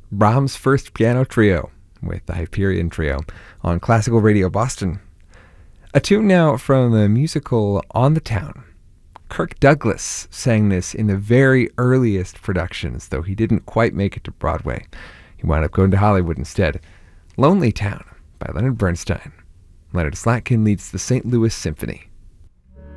Brahms' first piano trio with the Hyperion Trio on Classical Radio Boston. A tune now from the musical On the Town. Kirk Douglas sang this in the very earliest productions, though he didn't quite make it to Broadway. He wound up going to Hollywood instead. Lonely Town by Leonard Bernstein. Leonard Slatkin leads the St. Louis Symphony.